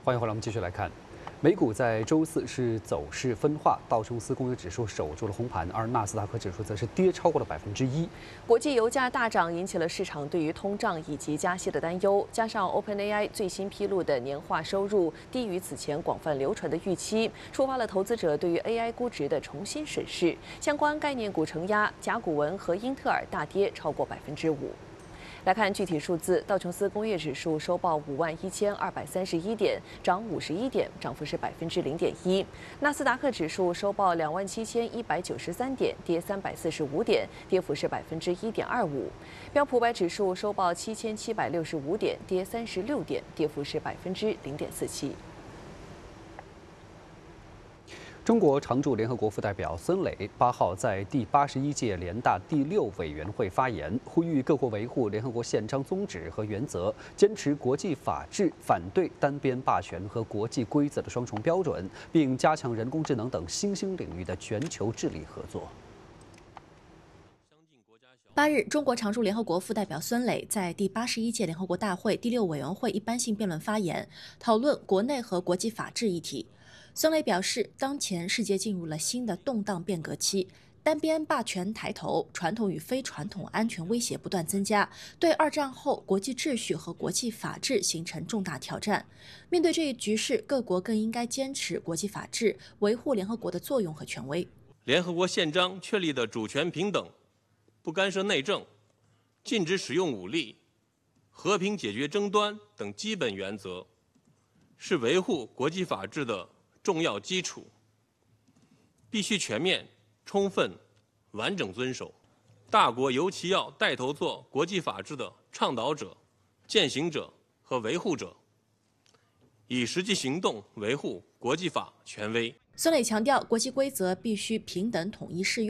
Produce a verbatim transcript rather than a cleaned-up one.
欢迎回来，我们继续来看，美股在周四是走势分化，道琼斯工业指数守住了红盘，而纳斯达克指数则是跌超过了百分之一。 国际油价大涨，引起了市场对于通胀以及加息的担忧，加上 OpenAI 最新披露的年化收入低于此前广泛流传的预期，触发了投资者对于 A I 估值的重新审视，相关概念股承压，甲骨文和英特尔大跌超过百分之五。来看具体数字，道琼斯工业指数收报五万一千二百三十一点，涨五十一点，涨幅是百分之零点一。纳斯达克指数收报两万七千一百九十三点，跌三百四十五点，跌幅是百分之一点二五。标普百指数收报七千七百六十五点，跌三十六点，跌幅是百分之零点四七。 中国常驻联合国副代表孙磊八号在第八十一届联大第六委员会发言，呼吁各国维护联合国宪章宗旨和原则，坚持国际法治，反对单边霸权和国际规则的双重标准，并加强人工智能等新兴领域的全球治理合作。 八日，中国常驻联合国副代表孙磊在第八十一届联合国大会第六委员会一般性辩论发言，讨论国内和国际法治议题。孙磊表示，当前世界进入了新的动荡变革期，单边霸权抬头，传统与非传统安全威胁不断增加，对二战后国际秩序和国际法治形成重大挑战。面对这一局势，各国更应该坚持国际法治，维护联合国的作用和权威。 联合国宪章确立的主权平等、不干涉内政、禁止使用武力、和平解决争端等基本原则，是维护国际法治的重要基础，必须全面、充分、完整遵守。大国尤其要带头做国际法治的倡导者、践行者和维护者，以实际行动维护国际法权威。 孙磊强调，国际规则必须平等统一适用。